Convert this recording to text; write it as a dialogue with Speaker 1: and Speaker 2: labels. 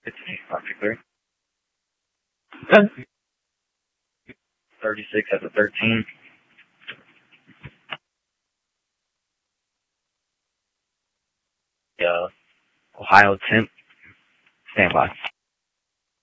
Speaker 1: It's me, Project 3.
Speaker 2: Okay.
Speaker 1: 36 at the 13. Ohio temp. Stand by.